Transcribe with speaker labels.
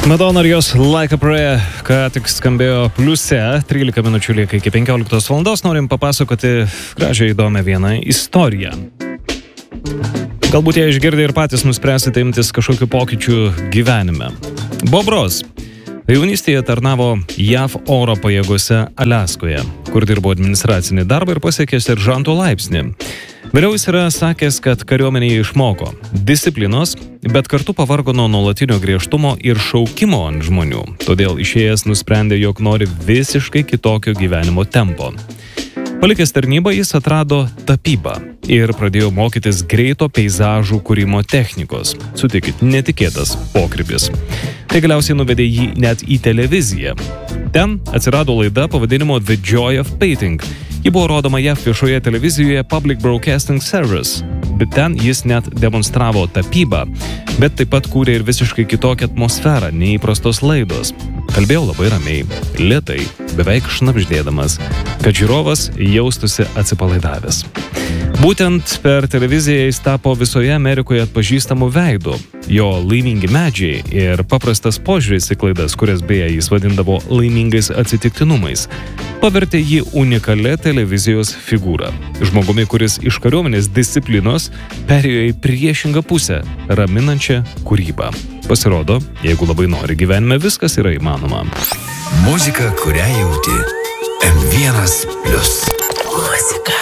Speaker 1: Madonna ir jos Like a Prayer, ką tik skambėjo pliuse, 13 minučių lieka iki 15 valandos, norim papasakoti gražią įdomią vieną istoriją. Galbūt ją išgirdę ir patys nuspręsite imtis kažkokių pokyčių gyvenime. Bob Ross jaunystėje tarnavo JAV oro pajėgose Aliaskoje, kur dirbo administracinį darbą ir pasiekė seržanto laipsnį. Vėliau jis yra sakęs, kad kariuomenėje išmoko disciplinos, bet kartu pavargo nuo nuolatinio griežtumo ir šaukimo ant žmonių. Todėl išėjęs nusprendė, jog nori visiškai kitokio gyvenimo tempo. Palikęs tarnybą jis atrado tapybą ir pradėjo mokytis greito peizažų kūrimo technikos. Sutikit, netikėtas pokrypis. Tai galiausiai nuvedė jį net į televiziją. Ten atsirado laida pavadinimu The Joy of Painting. Ji buvo rodoma JAV viešoje televizijoje Public Broadcasting Service, bet ten jis net demonstravo tapybą, bet taip pat kūrė ir visiškai kitokią atmosferą, neįprastos laidos. Kalbėjau labai ramiai, lėtai, beveik šnabždėdamas, kad žiūrovas jaustųsi atsipalaidavęs. Būtent per televiziją jis tapo visoje Amerikoje atpažįstamų veidų. Jo laimingi medžiai ir paprastas požiūris į klaidas, kurias beje jis vadindavo laimingais atsitiktinumais, pavertė jį unikalia televizijos figūra. Žmogumi, kuris iš kariuomenės disciplinos perėjo į priešingą pusę, raminančią kūrybą. Pasirodo, jeigu labai nori gyvenime, viskas yra įmanoma.
Speaker 2: Muzika, kurią jauti. M1+.
Speaker 3: Muzika.